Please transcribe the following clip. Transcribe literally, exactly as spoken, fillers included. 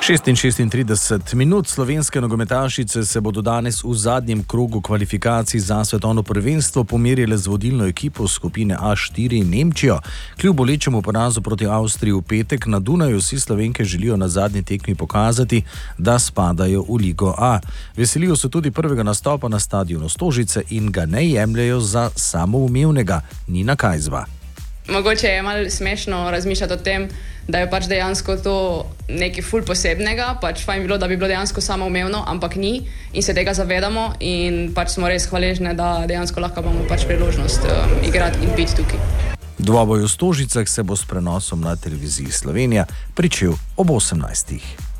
šestinšestintrideset minut. Slovenske nogometašice se bodo danes v zadnjem krogu kvalifikacij za svetovno prvenstvo pomerile z vodilno ekipo skupine A štiri Nemčijo. Kljub bolečemu porazu proti Avstriji v petek na Dunaju si Slovenke želijo na zadnji tekmi pokazati, da spadajo v Ligo A. Veselijo se tudi prvega nastopa na stadionu Stožice in ga ne jemljajo za samoumevnega. Nina Kajzva. Mogoče je malo smešno razmišljati o tem, da je pač dejansko to nekaj ful posebnega, pač fajn bilo, da bi bilo dejansko samoumevno, ampak ni in se tega zavedamo in pač smo res hvaležne, da dejansko lahko imamo pač priložnost um, igrati in biti tukaj. Dvoboj v Stožicah se bo s prenosom na televiziji Slovenija pričel ob osemnajstih.